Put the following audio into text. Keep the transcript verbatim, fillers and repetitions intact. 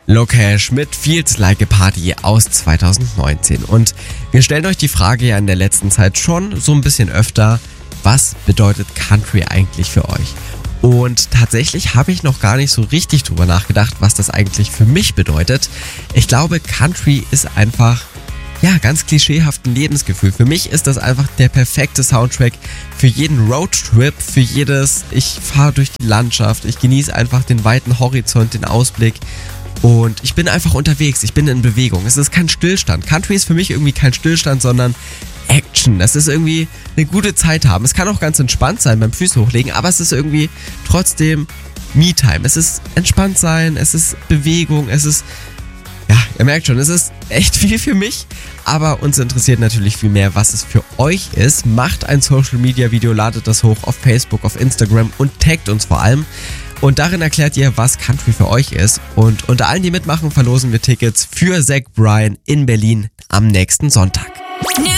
Lokesh mit Feels Like a Party aus zwanzig neunzehn. Und wir stellen euch die Frage ja in der letzten Zeit schon so ein bisschen öfter, was bedeutet Country eigentlich für euch? Und tatsächlich habe ich noch gar nicht so richtig drüber nachgedacht, was das eigentlich für mich bedeutet. Ich glaube, Country ist einfach, ja, ganz klischeehaft ein Lebensgefühl. Für mich ist das einfach der perfekte Soundtrack für jeden Roadtrip, für jedes, ich fahre durch die Landschaft, ich genieße einfach den weiten Horizont, den Ausblick. Und ich bin einfach unterwegs, ich bin in Bewegung. Es ist kein Stillstand. Country ist für mich irgendwie kein Stillstand, sondern Action. Es ist irgendwie eine gute Zeit haben. Es kann auch ganz entspannt sein beim Füße hochlegen, aber es ist irgendwie trotzdem Me-Time. Es ist entspannt sein, es ist Bewegung, es ist, ja, ihr merkt schon, es ist echt viel für mich. Aber uns interessiert natürlich viel mehr, was es für euch ist. Macht ein Social-Media-Video, ladet das hoch auf Facebook, auf Instagram und taggt uns vor allem. Und darin erklärt ihr, was Country für euch ist. Und unter allen, die mitmachen, verlosen wir Tickets für Zach Bryan in Berlin am nächsten Sonntag.